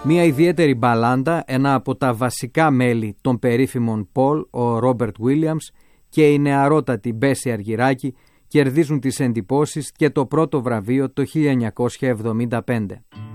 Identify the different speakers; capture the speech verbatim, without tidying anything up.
Speaker 1: Μια ιδιαίτερη μπαλάντα, ένα από τα βασικά μέλη των περίφημων Paul, ο Ρόμπερτ Βίλιαμς και η νεαρότατη Μπέση Αργυράκη κερδίζουν τις εντυπώσεις και το πρώτο βραβείο το χίλια εννιακόσια εβδομήντα πέντε.